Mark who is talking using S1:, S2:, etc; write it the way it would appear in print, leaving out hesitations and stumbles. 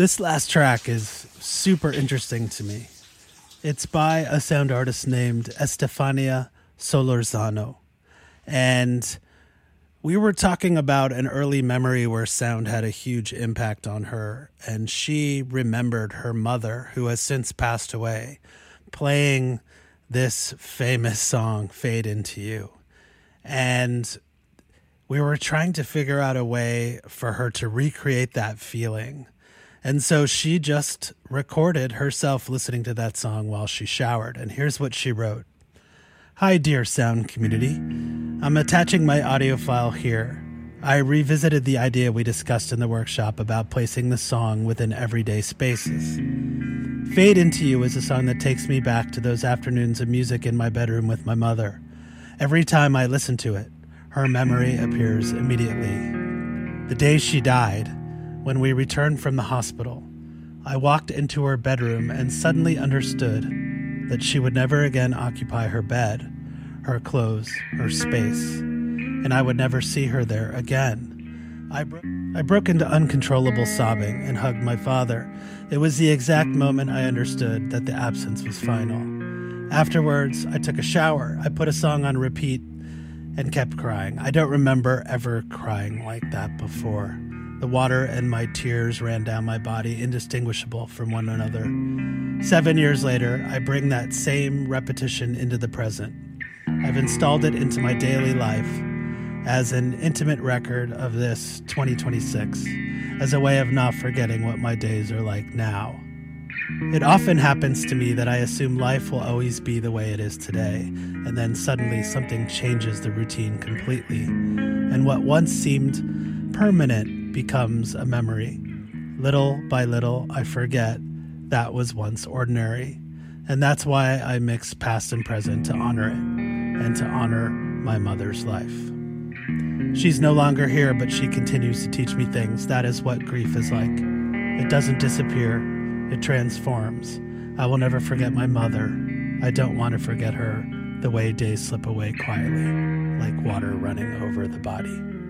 S1: This last track is super interesting to me. It's by a sound artist named Estefania Solorzano. And we were talking about an early memory where sound had a huge impact on her. And she remembered her mother, who has since passed away, playing this famous song, Fade Into You. And we were trying to figure out a way for her to recreate that feeling. And so she just recorded herself listening to that song while she showered. And here's what she wrote. Hi, dear sound community. I'm attaching my audio file here. I revisited the idea we discussed in the workshop about placing the song within everyday spaces. Fade Into You is a song that takes me back to those afternoons of music in my bedroom with my mother. Every time I listen to it, her memory appears immediately. The day she died, when we returned from the hospital, I walked into her bedroom and suddenly understood that she would never again occupy her bed, her clothes, her space, and I would never see her there again. I broke into uncontrollable sobbing and hugged my father. It was the exact moment I understood that the absence was final. Afterwards, I took a shower. I put a song on repeat and kept crying. I don't remember ever crying like that before. The water and my tears ran down my body, indistinguishable from one another. 7 years later, I bring that same repetition into the present. I've installed it into my daily life as an intimate record of this 2026, as a way of not forgetting what my days are like now. It often happens to me that I assume life will always be the way it is today, and then suddenly something changes the routine completely, and what once seemed permanent becomes a memory. Little by little, I forget that was once ordinary. And that's why I mix past and present to honor it and to honor my mother's life. She's no longer here, but she continues to teach me things. That is what grief is like. It doesn't disappear. It transforms. I will never forget my mother. I don't want to forget her the way days slip away quietly, like water running over the body.